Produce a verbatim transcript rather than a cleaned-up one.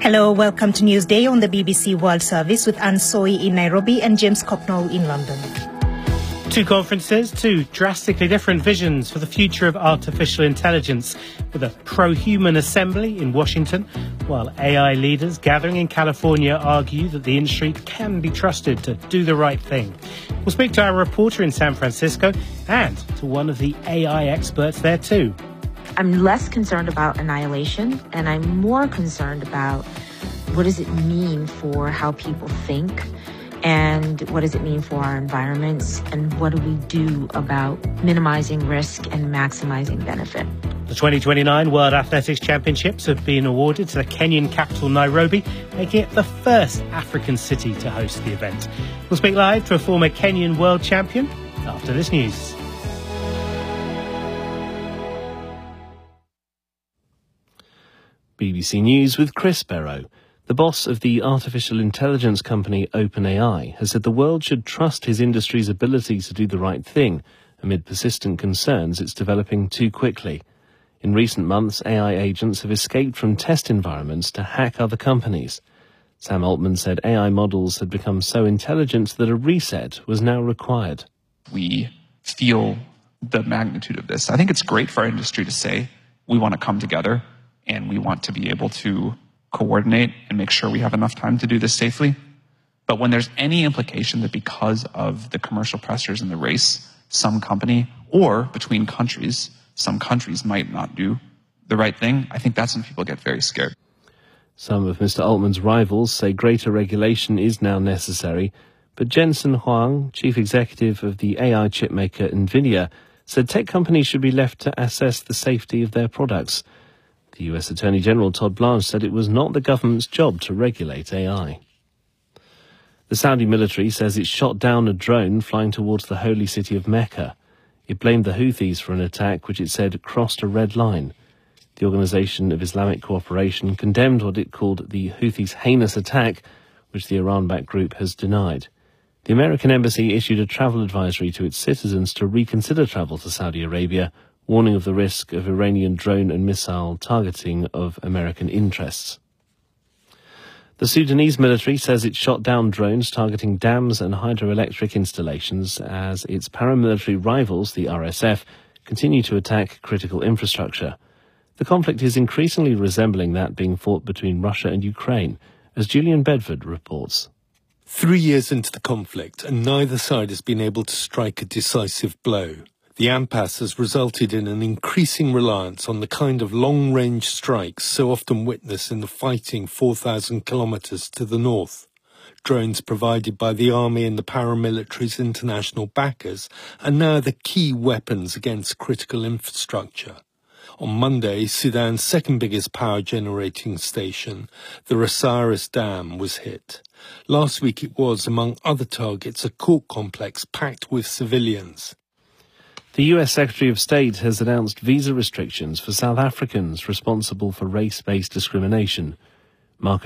Hello, welcome to Newsday on the B B C World Service with Anne Soy in Nairobi and James Copnall in London. Two conferences, two drastically different visions for the future of artificial intelligence, with a pro-human assembly in Washington, while A I leaders gathering in California argue that the industry can be trusted to do the right thing. We'll speak to our reporter in San Francisco and to one of the A I experts there too. I'm less concerned about annihilation, and I'm more concerned about what does it mean for how people think, and what does it mean for our environments, and what do we do about minimizing risk and maximizing benefit. The twenty twenty-nine World Athletics Championships have been awarded to the Kenyan capital Nairobi, making it the first African city to host the event. We'll speak live to a former Kenyan world champion after this news. B B C News with Chris Barrow. The boss of the artificial intelligence company OpenAI has said the world should trust his industry's ability to do the right thing amid persistent concerns it's developing too quickly. In recent months, A I agents have escaped from test environments to hack other companies. Sam Altman said A I models had become so intelligent that a reset was now required. We feel the magnitude of this. I think it's great for our industry to say we want to come together and we want to be able to coordinate and make sure we have enough time to do this safely. But when there's any implication that because of the commercial pressures in the race, some company or between countries, some countries might not do the right thing, I think that's when people get very scared. Some of Mister Altman's rivals say greater regulation is now necessary, but Jensen Huang, chief executive of the A I chipmaker NVIDIA, said tech companies should be left to assess the safety of their products. The U S Attorney General Todd Blanche said it was not the government's job to regulate A I. The Saudi military says it shot down a drone flying towards the holy city of Mecca. It blamed the Houthis for an attack which it said crossed a red line. The Organization of Islamic Cooperation condemned what it called the Houthis' heinous attack, which the Iran-backed group has denied. The American embassy issued a travel advisory to its citizens to reconsider travel to Saudi Arabia, warning of the risk of Iranian drone and missile targeting of American interests. The Sudanese military says it shot down drones targeting dams and hydroelectric installations as its paramilitary rivals, the R S F, continue to attack critical infrastructure. The conflict is increasingly resembling that being fought between Russia and Ukraine, as Julian Bedford reports. Three years into the conflict, and neither side has been able to strike a decisive blow. The impasse has resulted in an increasing reliance on the kind of long-range strikes so often witnessed in the fighting four thousand kilometres to the north. Drones provided by the army and the paramilitary's international backers are now the key weapons against critical infrastructure. On Monday, Sudan's second biggest power generating station, the Osiris Dam, was hit. Last week it was, among other targets, a court complex packed with civilians. The U S Secretary of State has announced visa restrictions for South Africans responsible for race-based discrimination. Marco